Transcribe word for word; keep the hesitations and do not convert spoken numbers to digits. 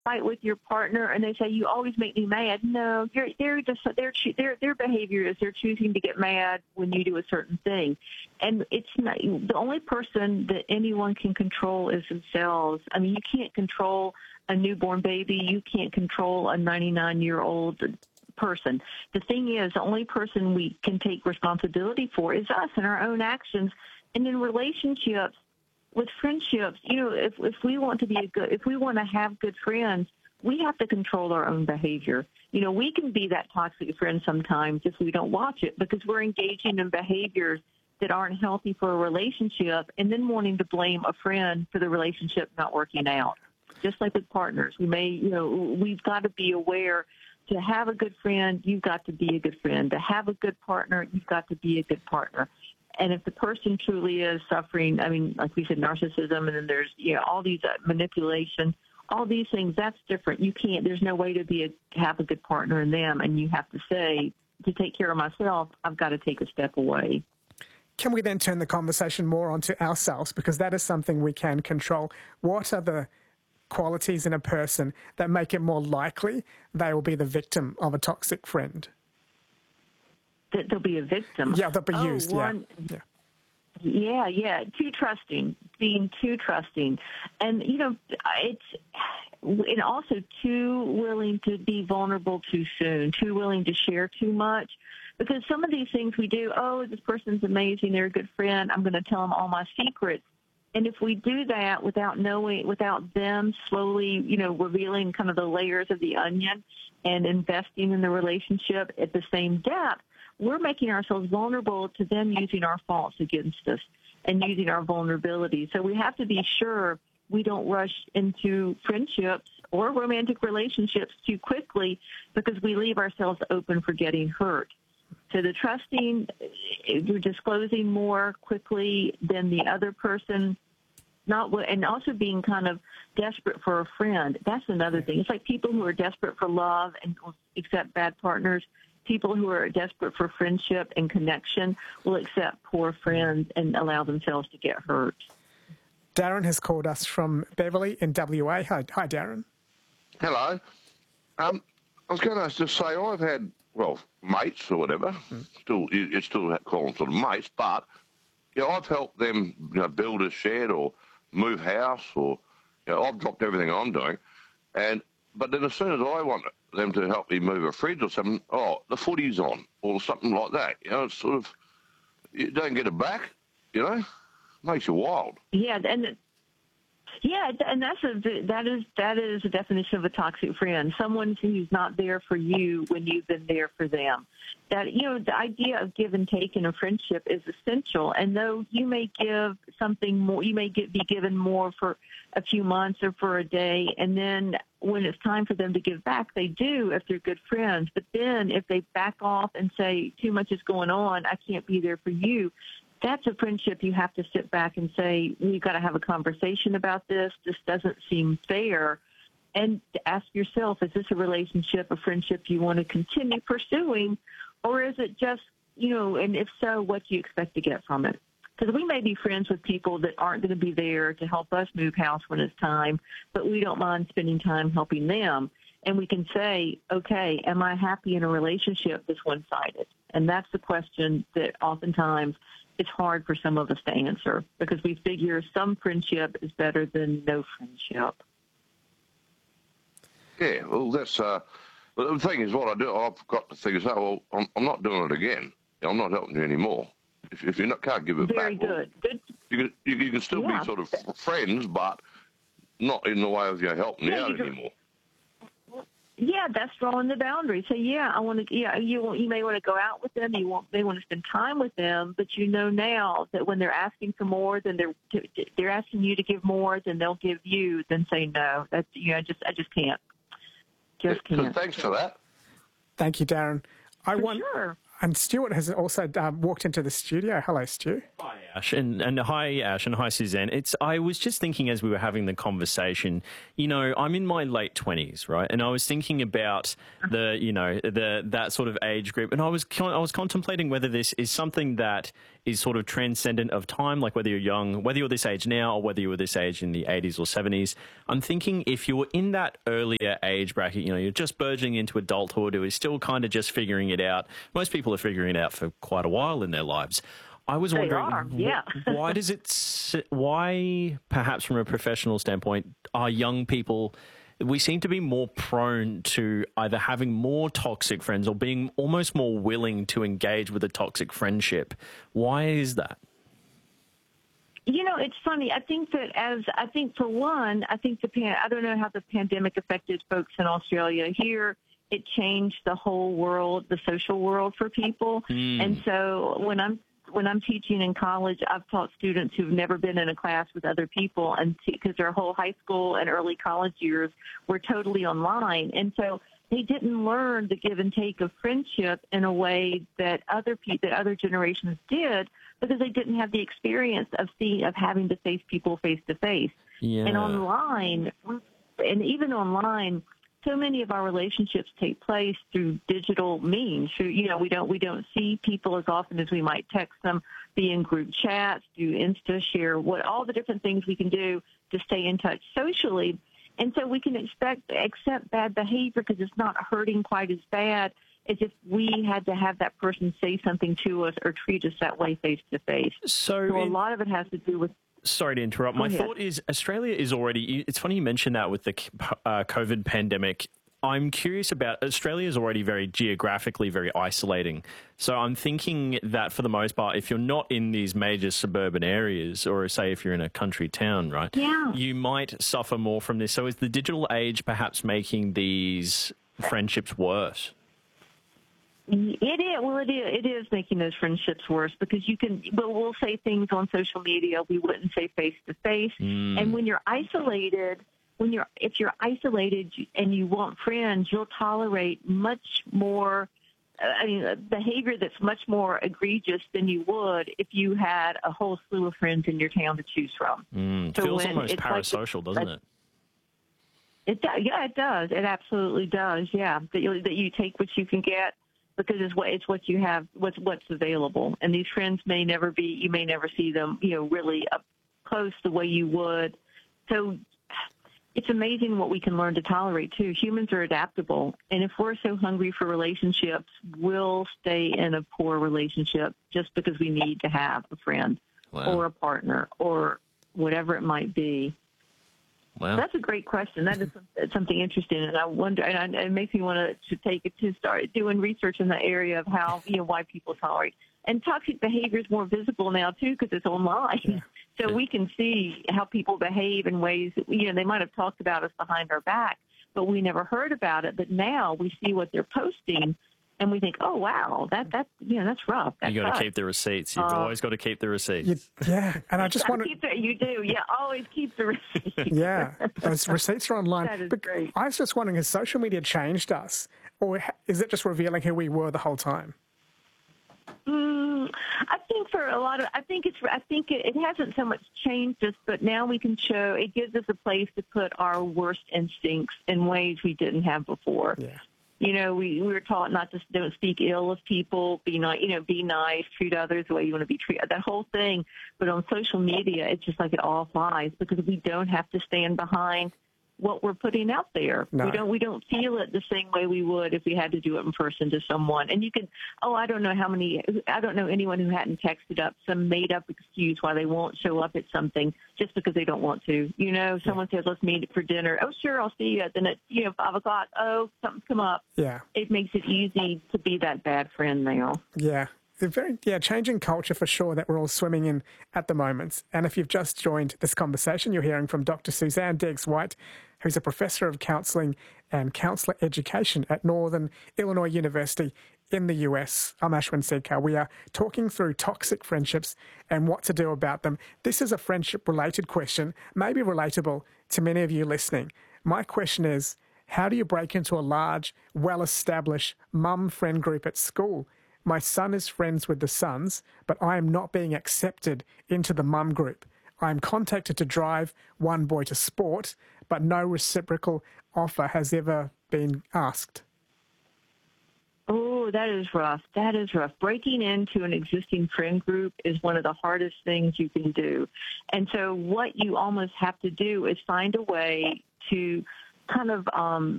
fight with your partner and they say, you always make me mad. No, you're, they're just, their, their, their behavior is they're choosing to get mad when you do a certain thing. And it's not, the only person that anyone can control is themselves. I mean, you can't control a newborn baby. You can't control a ninety-nine-year-old person. The thing is, the only person we can take responsibility for is us and our own actions. And in relationships, with friendships, you know, if if we want to be a good, if we want to have good friends, we have to control our own behavior. You know, we can be that toxic friend sometimes if we don't watch it because we're engaging in behaviors that aren't healthy for a relationship and then wanting to blame a friend for the relationship not working out. Just like with partners, we may, you know, we've got to be aware. To have a good friend, you've got to be a good friend. To have a good partner, you've got to be a good partner. And if the person truly is suffering, I mean, like we said, narcissism, and then there's, you know, all these uh, manipulation, all these things, that's different. You can't, there's no way to be a, have a good partner in them. And you have to say, to take care of myself, I've got to take a step away. Can we then turn the conversation more onto ourselves? Because that is something we can control. What are the qualities in a person that make it more likely they will be the victim of a toxic friend? That they'll be a victim. Yeah, they'll be oh, used, one, yeah. yeah. Yeah, yeah, too trusting, being too trusting. And, you know, it's, and also too willing to be vulnerable too soon, too willing to share too much. Because some of these things we do, oh, this person's amazing, they're a good friend, I'm going to tell them all my secrets. And if we do that without knowing, without them slowly, you know, revealing kind of the layers of the onion and investing in the relationship at the same depth, we're making ourselves vulnerable to them using our faults against us and using our vulnerability. So we have to be sure we don't rush into friendships or romantic relationships too quickly because we leave ourselves open for getting hurt. So the trusting, you're disclosing more quickly than the other person, not and also being kind of desperate for a friend. That's another thing. It's like people who are desperate for love and accept bad partners. People who are desperate for friendship and connection will accept poor friends and allow themselves to get hurt. Darren has called us from Beverly in W A. Hi, hi Darren. Hello. Um, I was going to just say I've had, well, mates or whatever. Mm. Still, you, you still call them sort of mates, but you know, I've helped them, you know, build a shed or move house, or you know, I've dropped everything I'm doing, and but then as soon as I want them to help me move a fridge or something, oh, the footy's on or something like that. You know, it's sort of you don't get it back. You know, makes you wild. Yeah, and. Yeah, and that's a that is that is a definition of a toxic friend. Someone who's not there for you when you've been there for them. That you know, the idea of give and take in a friendship is essential. And though you may give something more, you may get, be given more for a few months or for a day, and then when it's time for them to give back, they do if they're good friends. But then if they back off and say too much is going on, I can't be there for you. That's a friendship you have to sit back and say, we've got to have a conversation about this. This doesn't seem fair. And to ask yourself, is this a relationship, a friendship you want to continue pursuing? Or is it just, you know, and if so, what do you expect to get from it? Because we may be friends with people that aren't going to be there to help us move house when it's time, but we don't mind spending time helping them. And we can say, okay, am I happy in a relationship that's one-sided? And that's the question that oftentimes it's hard for some of us to answer because we figure some friendship is better than no friendship. Yeah, well, that's, uh, but the thing is what I do, I've got to figure out, well, I'm, I'm not doing it again. I'm not helping you anymore. If, if you not, can't give it Very back, good. Well, good. You can, you, you can still Yeah. be sort of friends, but not in the way of you helping Yeah, out you can, anymore. Yeah, that's drawing the boundary. So yeah, I want to. Yeah, you you may want to go out with them. You want they want to spend time with them, but you know now that when they're asking for more, then they're they're asking you to give more than they'll give you. Then say no. That's you know, I just I just can't. Just Yeah, can't. so thanks for that. Thank you, Darren. I For want, sure. And Stuart has also um, walked into the studio. Hello, Stu. Hi, Ash, and, and hi, Ash, and hi, Suzanne. It's I was just thinking as we were having the conversation, you know, I'm in my late twenties, right? And I was thinking about the, you know, the that sort of age group, and I was I was contemplating whether this is something that is sort of transcendent of time, like whether you're young, whether you're this age now, or whether you were this age in the eighties or seventies. I'm thinking if you were in that earlier age bracket, you know, you're just burgeoning into adulthood, who is still kind of just figuring it out. Most people are figuring it out for quite a while in their lives. I was wondering, they are, yeah. why does it, why perhaps from a professional standpoint, are young people, we seem to be more prone to either having more toxic friends or being almost more willing to engage with a toxic friendship. Why is that? You know, it's funny. I think that as, I think for one, I think the, pan, I don't know how the pandemic affected folks in Australia. Here, it changed the whole world, the social world for people. Mm. And so when I'm when I'm teaching in college, I've taught students who've never been in a class with other people, and because their whole high school and early college years were totally online. And so they didn't learn the give and take of friendship in a way that other people, that other generations did, because they didn't have the experience of seeing, of having to face people face to face. And online, and even online, so many of our relationships take place through digital means. Through, you know, we don't we don't see people as often as we might text them, be in group chats, do Insta share, what all the different things we can do to stay in touch socially. And so we can expect accept bad behavior because it's not hurting quite as bad as if we had to have that person say something to us or treat us that way face to face. So, so a lot of it has to do with. Sorry to interrupt. My thought is Australia is already, it's funny you mentioned that with the uh, COVID pandemic. I'm curious about, Australia is already very geographically very isolating. So I'm thinking that for the most part, if you're not in these major suburban areas, or say if you're in a country town, right, yeah. you might suffer more from this. So is the digital age perhaps making these friendships worse? It is. Well, it is. It is making those friendships worse because you can. Well, we'll say things on social media we wouldn't say face to face. And when you're isolated, when you're if you're isolated and you want friends, you'll tolerate much more. I mean, behavior that's much more egregious than you would if you had a whole slew of friends in your town to choose from. Mm, so feels almost parasocial, like, doesn't it? It does. Yeah, it does. It absolutely does. Yeah, that you that you take what you can get. Because it's what it's what you have, what's what's available, and these friends may never be. You may never see them, you know, really up close the way you would. So it's amazing what we can learn to tolerate too. Humans are adaptable, and if we're so hungry for relationships, we'll stay in a poor relationship just because we need to have a friend wow. or a partner or whatever it might be. Wow. That's a great question. That is something interesting, and I wonder, and it makes me want to, to take it to start doing research in the area of how, you know, why people tolerate. And toxic behavior is more visible now too because it's online, yeah. so yeah. we can see how people behave in ways that, you know, they might have talked about us behind our back, but we never heard about it. But now we see what they're posting. And we think, oh, wow, that, that, you know, that's rough. That's you got to keep the receipts. You've uh, always got to keep the receipts. You, yeah, and I just want to... Keep the, you do, yeah, always keep the receipts. Yeah, those receipts are online. That is but great. I was just wondering, has social media changed us? Or is it just revealing who we were the whole time? Mm, I think for a lot of, I think it's, I think it, it hasn't so much changed us, but now we can show, it gives us a place to put our worst instincts in ways we didn't have before. Yeah. You know, we, we were taught not to don't speak ill of people, be nice, you know, be nice, treat others the way you want to be treated, that whole thing. But on social media, it's just like it all flies because we don't have to stand behind what we're putting out there. No. We don't we don't feel it the same way we would if we had to do it in person to someone. And you can, oh, I don't know how many, I don't know anyone who hadn't texted up some made up excuse why they won't show up at something just because they don't want to. You know, someone yeah. says, let's meet for dinner. Oh, sure, I'll see you. Then at, you know, five o'clock, oh, something's come up. Yeah. It makes it easy to be that bad friend now. Yeah. Very, yeah, changing culture for sure that we're all swimming in at the moment. And if you've just joined this conversation, you're hearing from Doctor Suzanne Diggs-White, who's a professor of counselling and counsellor education at Northern Illinois University in the U S. I'm Ashwin Sekhar. We are talking through toxic friendships and what to do about them. This is a friendship-related question, maybe relatable to many of you listening. My question is, how do you break into a large, well-established mum friend group at school? My son is friends with the sons, but I am not being accepted into the mum group. I am contacted to drive one boy to sport, but no reciprocal offer has ever been asked. Oh, that is rough. That is rough. Breaking into an existing friend group is one of the hardest things you can do. And so what you almost have to do is find a way to kind of um,